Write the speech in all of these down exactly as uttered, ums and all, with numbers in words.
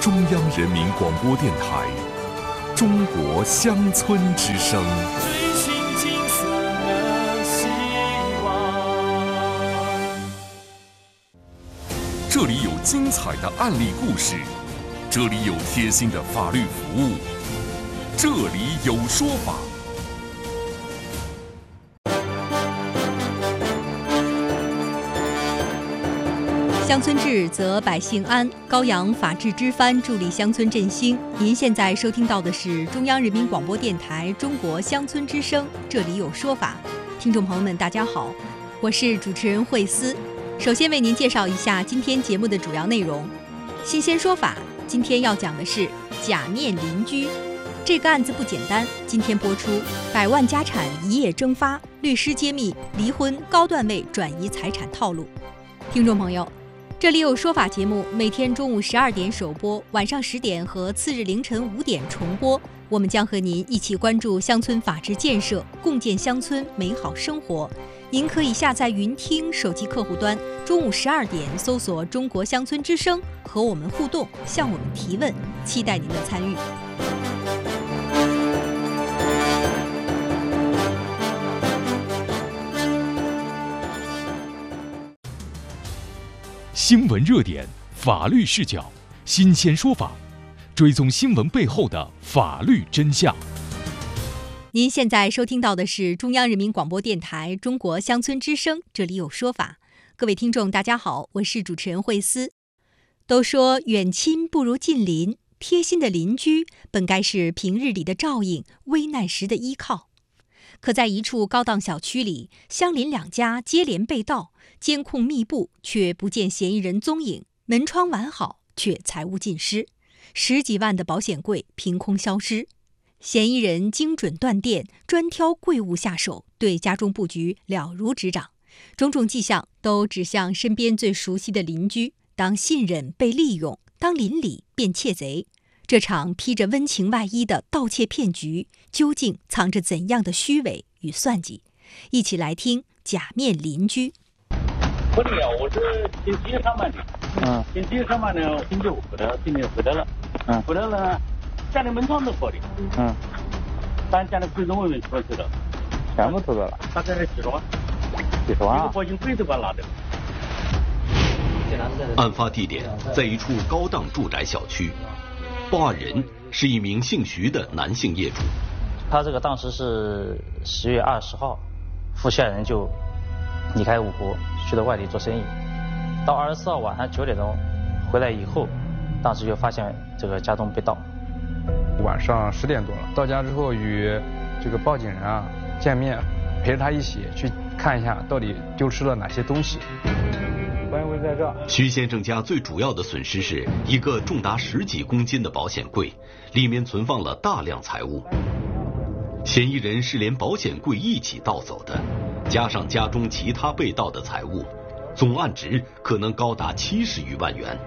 中央人民广播电台中国乡村之声。 追寻金色的希望。 这里有精彩的案例故事，这里有贴心的法律服务，这里有说法。 乡村治则百姓安，高扬法治之帆，助力乡村振兴。您现在收听到的是中央人民广播电台中国乡村之声，这里有说法。听众朋友们大家好，我是主持人慧思。首先为您介绍一下今天节目的主要内容。新鲜说法今天要讲的是假面邻居，这个案子不简单。今天播出百万家产一夜蒸发，律师揭秘离婚高段位转移财产套路。听众朋友，这里有说法节目每天中午十二点首播，晚上十点和次日凌晨五点重播。我们将和您一起关注乡村法治建设，共建乡村美好生活。您可以下载云听手机客户端，中午十二点搜索中国乡村之声，和我们互动，向我们提问，期待您的参与。 新闻热点，法律视角，新鲜说法，追踪新闻背后的法律真相。 您现在收听到的是中央人民广播电台中国乡村之声，这里有说法。各位听众大家好，我是主持人慧思。都说远亲不如近邻，贴心的邻居本该是平日里的照应，危难时的依靠。可在一处高档小区里，相邻两家接连被盗，监控密布，却不见嫌疑人踪影，门窗完好，却财物尽失，十几万的保险柜凭空消失。嫌疑人精准断电，专挑贵物下手，对家中布局了如指掌，种种迹象都指向身边最熟悉的邻居。当信任被利用，当邻里变窃贼，这场披着温情外衣的盗窃骗局，究竟藏着怎样的虚伪与算计？一起来听假面邻居。 不对呀，我是星期一上班的，嗯，星期一上班呢，星期五回来，今天回来了，嗯，回来了，家里门窗都破的，嗯，咱家里贵重物品出去了， 全部偷走了， 大概几十万， 几十万， 一个保险柜都把它拿掉。 案发地点在一处高档住宅小区，报案人是一名姓徐的男性业主。 他这个当时是十月二十号，付下人就离开芜湖去到外地做生意，到二十四号晚上九点钟回来以后，当时就发现这个家中被盗。 晚上十点多了，到家之后与这个报警人啊见面，陪着他一起去看一下到底丢失了哪些东西。保险柜在这。 徐先生家最主要的损失是一个重达十几公斤的保险柜，里面存放了大量财物。嫌疑人是连保险柜一起盗走的，加上家中其他被盗的财物，总案值可能高达七十余万元。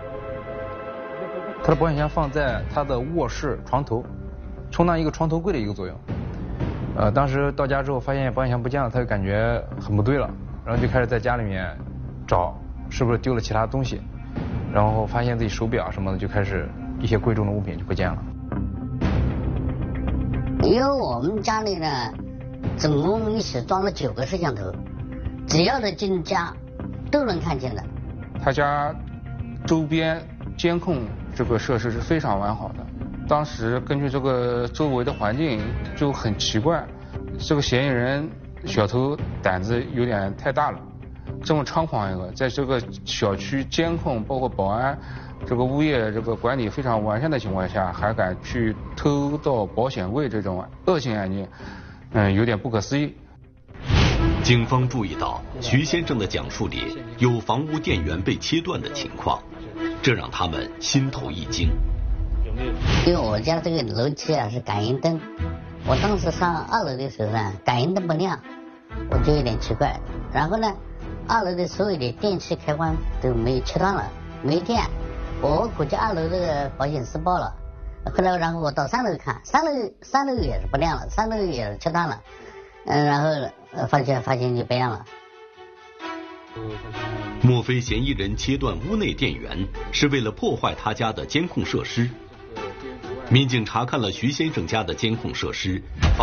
他的保险箱放在他的卧室床头，充当一个床头柜的一个作用。呃，当时到家之后发现保险箱不见了，他就感觉很不对了，然后就开始在家里面找是不是丢了其他东西，然后发现自己手表什么的，就开始一些贵重的物品就不见了。 因为我们家里呢，总共一起装了九个摄像头，只要是进家都能看见的。 他家周边监控这个设施是非常完好的，当时根据这个周围的环境就很奇怪，这个嫌疑人小偷胆子有点太大了，这么猖狂一个，在这个小区监控包括保安这个物业这个管理非常完善的情况下，还敢去偷盗保险柜，这种恶性案件，嗯，有点不可思议。 警方注意到徐先生的讲述里有房屋电源被切断的情况，这让他们心头一惊。 因为我家这个楼梯啊是感应灯，我当时上二楼的时候呢，感应灯不亮，我就有点奇怪。然后呢，二楼的所有的电器开关都没切断了，没电。我估计二楼这个保险丝爆了，后来然后我到三楼看，三楼三楼也是不亮了，三楼也是切断了，嗯，然后呃发现发现就不亮了。 莫非嫌疑人切断屋内电源是为了破坏他家的监控设施？民警查看了徐先生家的监控设施，发